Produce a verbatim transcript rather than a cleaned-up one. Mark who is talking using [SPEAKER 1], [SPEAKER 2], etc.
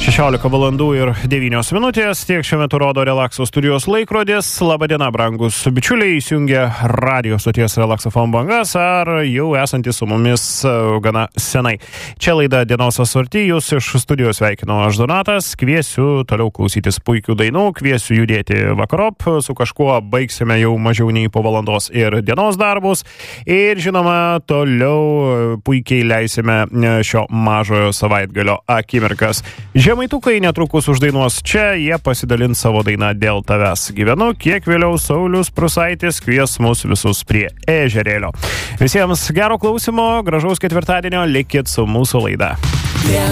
[SPEAKER 1] šešiolika valandų ir devynios minutės, tiek šiuo metu rodo Relakso studijos laikrodis. Labadiena, brangus bičiuliai, įsijungia radio stoties Relaksofon bangas ar jau esantys su mumis gana senai. Čia laida Dienos asorti, jūs iš studijos sveikinu aš Donatas, kviesiu toliau klausytis puikių dainų, kviesiu judėti vakarop, su kažkuo baigsime jau mažiau nei po valandos ir dienos darbus ir žinoma toliau puikiai leisime šio mažojo savaitgalio akimirkas. Žemaitukai netrukus uždainuos čia, jie pasidalins savo dainą Dėl tavęs gyvenu, kiek vėliau Saulius Prusaitis kvies mus visus prie ežerėlio. Visiems gero klausimo, gražaus ketvirtadienio, likit su mūsų laida.